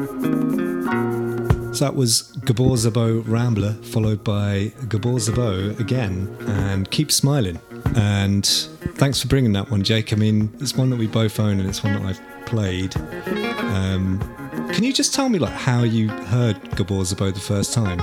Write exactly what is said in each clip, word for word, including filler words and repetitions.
So that was Gabor Szabo Rambler, followed by Gabor Szabo again, and Keep Smiling. And thanks for bringing that one, Jake. I mean, it's one that we both own, and it's one that I've played. Um, can you just tell me like how you heard Gabor Szabo the first time?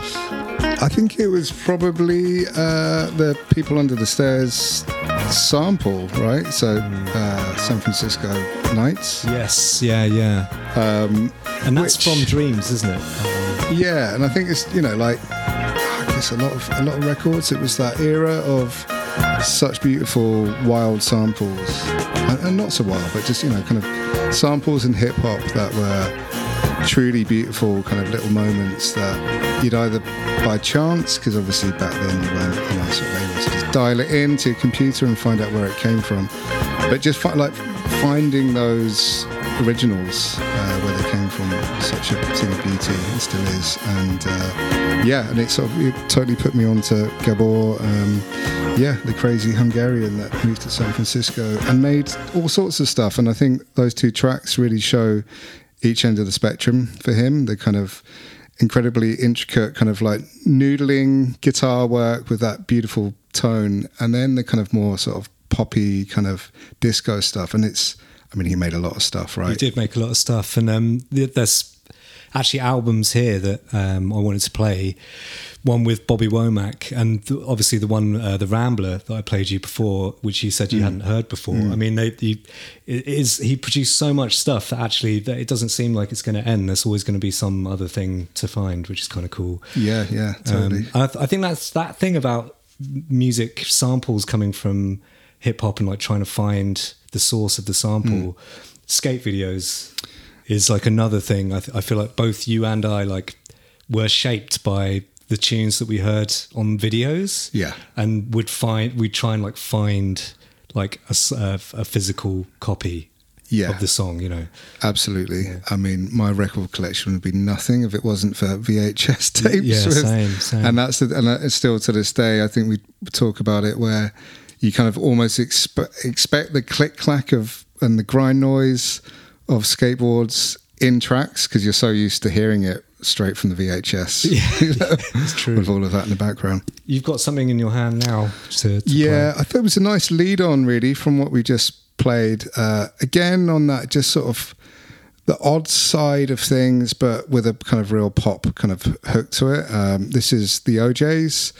I think it was probably uh, the People Under the Stairs sample, right? So uh, San Francisco Nights. Yes, yeah, yeah. Um, and that's which, from Dreams, isn't it? Yeah, and I think it's, you know, like, I guess a lot of a lot of records, it was that era of such beautiful wild samples, and, and not so wild, but just, you know, kind of samples in hip hop that were truly beautiful kind of little moments that you'd either by chance, because obviously back then you weren't, you know, sort of able to just dial it into your computer and find out where it came from, but just fi- like finding those originals uh, where they came from, such a thing of beauty, it still is. And uh, yeah, and it sort of it totally put me on to Gabor, um, yeah, the crazy Hungarian that moved to San Francisco and made all sorts of stuff. And I think those two tracks really show each end of the spectrum for him, the kind of incredibly intricate kind of like noodling guitar work with that beautiful tone, and then the kind of more sort of poppy kind of disco stuff. And it's, I mean, he made a lot of stuff, right? He did make a lot of stuff. And um, there's actually albums here that um, I wanted to play. One with Bobby Womack, and th- obviously the one, uh, the Rambler that I played you before, which you said you mm. hadn't heard before. Mm. I mean, they, he, it is, he produced so much stuff that actually that it doesn't seem like it's going to end. There's always going to be some other thing to find, which is kind of cool. Yeah, yeah, totally. Um, I, th- I think that's that thing about music samples coming from hip hop and like trying to find the source of the sample. Mm. Skate videos is like another thing. I, th- I feel like both you and I like were shaped by the tunes that we heard on videos. Yeah, and would find we'd try and like find like a, a, a physical copy. Yeah. Of the song, you know. Absolutely. Yeah. I mean, my record collection would be nothing if it wasn't for V H S tapes. Yeah, with, same, same. And that's the, and it's still to this day. I think we talk about it where you kind of almost expe- expect the click clack of and the grind noise of skateboards in tracks because you're so used to hearing it straight from the V H S. Yeah, you know, it's true. With all of that in the background. You've got something in your hand now to, to yeah, play. I thought it was a nice lead on really from what we just played. Uh, again, on that just sort of the odd side of things, but with a kind of real pop kind of hook to it. Um, this is the O Js,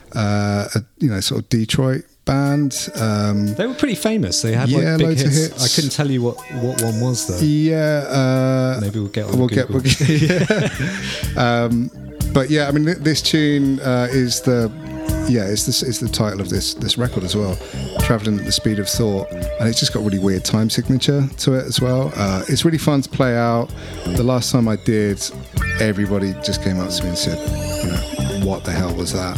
uh, a, you know, sort of Detroit band. Um, they were pretty famous. They had yeah, like big loads hits. Of hits. I couldn't tell you what, what one was though. Yeah, uh, maybe we'll get on we'll Google. Get, we'll get, yeah. um, but yeah, I mean, th- this tune uh, is the yeah, it's this is the title of this this record as well. Traveling at the Speed of Thought, and it's just got a really weird time signature to it as well. Uh, it's really fun to play out. The last time I did, everybody just came up to me and said, you know, what the hell was that?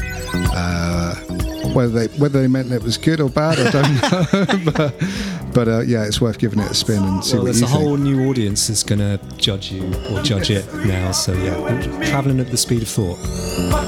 Uh, whether they whether they meant it was good or bad, I don't know. but but uh, yeah, it's worth giving it a spin and see well, what you think. There's a whole think. new audience that's going to judge you or judge it now. So yeah, Traveling at the Speed of Thought.